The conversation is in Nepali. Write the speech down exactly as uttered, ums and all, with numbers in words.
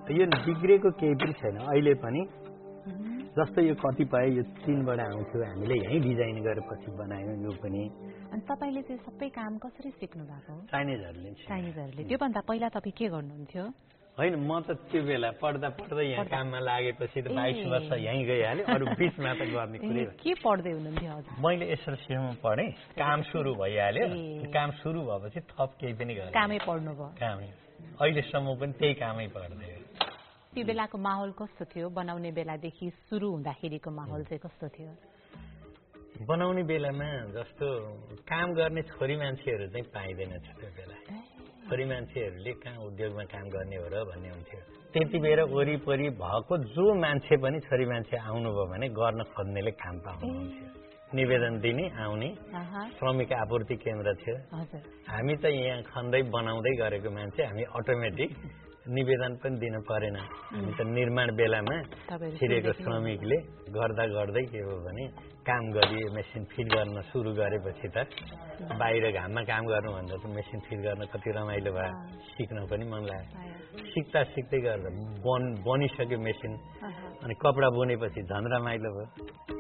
यो बिग्रेको केही पनि छैन अहिले पनि। जस्तो यो कतिपय यो चीनबाट आउँथ्यो हामीले यही डिजाइन गरेपछि बनायौँ यो पनि। अनि तपाईले चाहिँ सबै काम कसरी सिक्नु भएको? चाइनिजहरूले चाइनिजहरूले। त्योभन्दा पहिला तपाईँ के गर्नुहुन्थ्यो? होइन म त त्यो बेला पढ्दा पढ्दै यहाँ काममा लागेपछि त बाइस वर्ष यहीँ गइहाल्यो। अरू बिचमा त गर्ने कुरै के पढ्दै हुनुहुन्थ्यो हजुर? मैले एसएलसीमा पढेँ, काम सुरु भइहाल्यो। काम सुरु भएपछि थप केही पनि गरेँ, कामै पढ्नु भयो? कामै। अहिलेसम्म पनि त्यही कामै पढ्दै हो। त्यो बेलाको माहौल कस्तो थियो? बनाउने बेलादेखि सुरु हुँदाखेरिको माहौल चाहिँ कस्तो थियो? बनाउने बेलामा जस्तो काम गर्ने छोरी मान्छेहरू चाहिँ पाइँदैन थियो त्यो बेला। छोरी मान्छेहरूले कहाँ उद्योगमा काम गर्ने हो र भन्ने हुन्थ्यो। त्यति बेर वरिपरि भएको जो मान्छे पनि छोरी मान्छे आउनुभयो भने गर्न खोज्नेले काम पाउनुहुन्थ्यो। निवेदन दिने आउने श्रमिक आपूर्ति केन्द्र थियो। हामी त यहाँ खन्दै बनाउँदै गरेको मान्छे, हामी अटोमेटिक निवेदन पनि दिनु परेन। हामी त निर्माण बेलामा छिरेको श्रमिकले गर्दा गर्दै के हो भने काम गरियो। मेसिन फिट गर्न सुरु गरेपछि त बाहिर घाममा काम गर्नुभन्दा त मेसिन फिट गर्न कति रमाइलो भयो, सिक्न पनि मन लाग्यो। सिक्दा सिक्दै गर्दा बन बनिसक्यो मेसिन, अनि कपडा बुनेपछि झन् रमाइलो भयो।